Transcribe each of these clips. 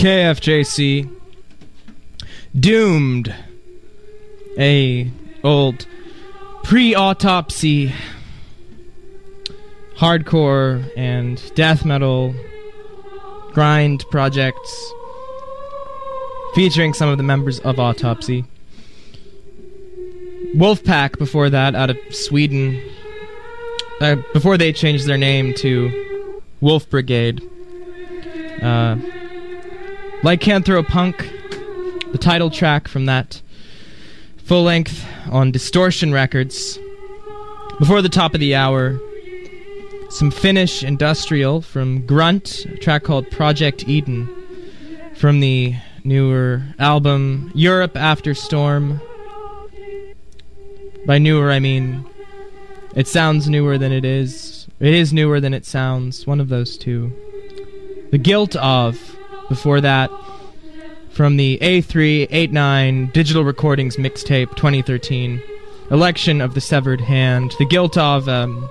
KFJC. Doomed. A old pre-autopsy hardcore and death metal grind projects featuring some of the members of Autopsy. Wolfpack before that, out of Sweden. Before they changed their name to Wolf Brigade. Lycanthropunk, the title track from that full length on Distortion Records. Before the top of the hour, some Finnish industrial from Grunt, a track called Project Eden, from the newer album Europe After Storm. By newer, I mean it sounds newer than it is. It is newer than it sounds. One of those two. The Guilt Of, before that, from the A389 Digital Recordings Mixtape 2013, Election of the Severed Hand. The Guilt Of,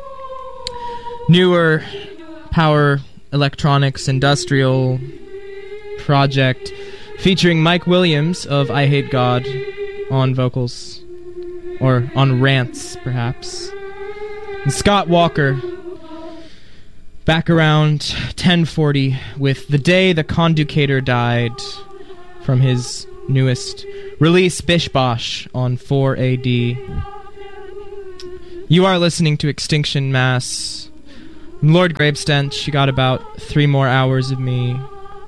newer power electronics industrial project featuring Mike Williams of I Hate God on vocals, or on rants perhaps, and Scott Walker back around 1040 with The Day the Conducator Died from his newest release, Bish Bosh, on 4AD. You are listening to Extinction Mass. I'm Lord Gravestench. You got about 3 more hours of me.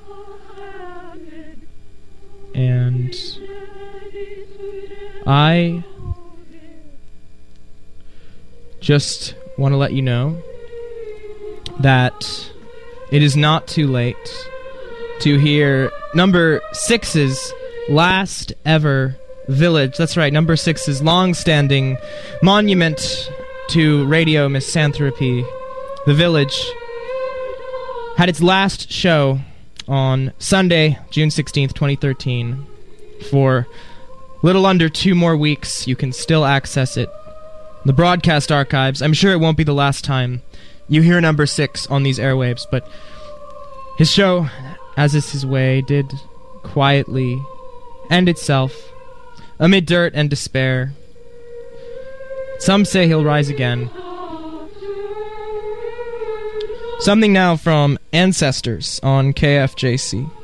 And I just want to let you know that it is not too late to hear number 6's last ever Village. That's right, number 6's long-standing monument to radio misanthropy. The Village had its last show on Sunday, June 16th, 2013. For little under 2 more weeks, you can still access it. The broadcast archives. I'm sure it won't be the last time you hear number 6 on these airwaves, but his show, as is his way, did quietly end itself amid dirt and despair. Some say he'll rise again. Something now from Ancestors on KFJC.